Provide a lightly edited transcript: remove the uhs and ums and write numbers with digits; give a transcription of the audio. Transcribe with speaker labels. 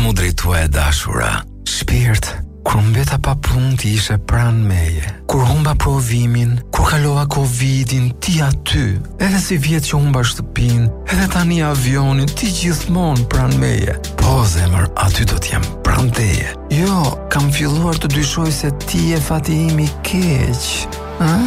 Speaker 1: mu drejtua e dashura. Shpirt, kur mbeta pa punë ti ishe pranë meje. Kur humba provimin, kur kalova Covidin, ti aty. Edhe si vjet që humba shtëpin, edhe tani avionin, ti gjithmonë pranë meje. Po zemër, aty do t'jem pranë teje. Jo, kam filluar të dyshoj se ti e fati im i keq.